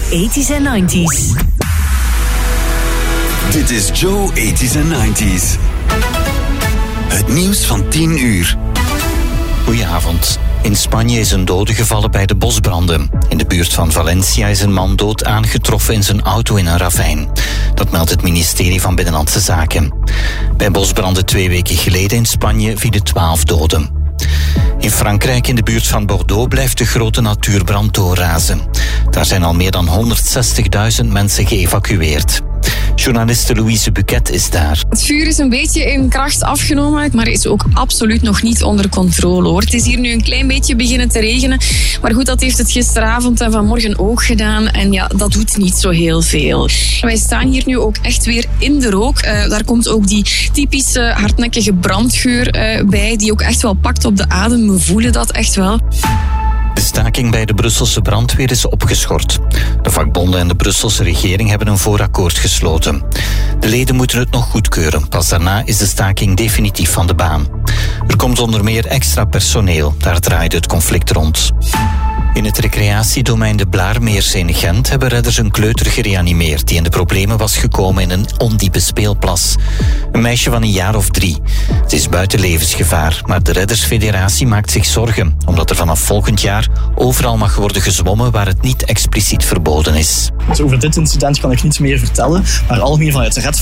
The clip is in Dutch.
80s en 90s. Dit is Joe 80s en 90s. Het nieuws van 10 uur. Goedenavond. In Spanje is een dode gevallen bij de bosbranden. In de buurt van Valencia is een man dood aangetroffen in zijn auto in een ravijn. Dat meldt het ministerie van Binnenlandse Zaken. Bij bosbranden 2 weken geleden in Spanje vielen 12 doden. In Frankrijk, in de buurt van Bordeaux, blijft de grote natuurbrand doorrazen. Daar zijn al meer dan 160.000 mensen geëvacueerd. Journaliste Louise Buquet is daar. Het vuur is een beetje in kracht afgenomen, maar is ook absoluut nog niet onder controle, hoor. Het is hier nu een klein beetje beginnen te regenen. Maar goed, dat heeft het gisteravond en vanmorgen ook gedaan. En ja, dat doet niet zo heel veel. Wij staan hier nu ook echt weer in de rook. Daar komt ook die typische hardnekkige brandgeur bij, die ook echt wel pakt op de adem. We voelen dat echt wel. De staking bij de Brusselse brandweer is opgeschort. De vakbonden en de Brusselse regering hebben een voorakkoord gesloten. De leden moeten het nog goedkeuren. Pas daarna is de staking definitief van de baan. Er komt onder meer extra personeel. Daar draait het conflict rond. In het recreatiedomein de Blaarmeersee in Gent hebben redders een kleuter gereanimeerd die in de problemen was gekomen in een ondiepe speelplas. Een meisje van een jaar of 3. Het is buiten levensgevaar, maar de Reddersfederatie maakt zich zorgen, omdat er vanaf volgend jaar overal mag worden gezwommen waar het niet expliciet verboden is. Dus over dit incident kan ik niets meer vertellen, maar algemeen vanuit de